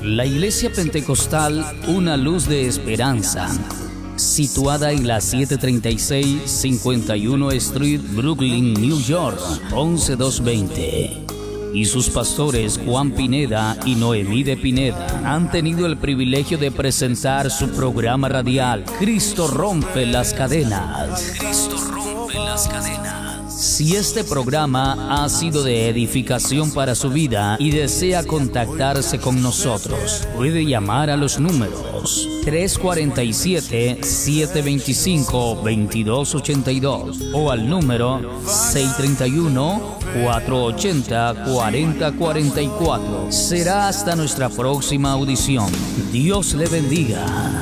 La Iglesia Pentecostal Una Luz de Esperanza, situada en la 736 51 Street, Brooklyn, New York, 11220. Y sus pastores Juan Pineda y Noemí de Pineda han tenido el privilegio de presentar su programa radial Cristo rompe las cadenas. Cristo rompe las cadenas. Si este programa ha sido de edificación para su vida y desea contactarse con nosotros, puede llamar a los números 347-725-2282 o al número 631-480-4044. Será hasta nuestra próxima audición. Dios le bendiga.